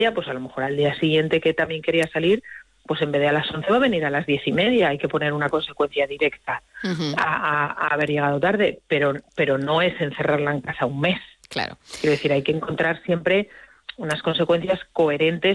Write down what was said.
pues a lo mejor al día siguiente que también quería salir, pues en vez de a las 11 va a venir a las 10:30. Hay que poner una consecuencia directa a haber llegado tarde, pero no es encerrarla en casa un mes. Claro. Quiero decir, hay que encontrar siempre unas consecuencias coherentes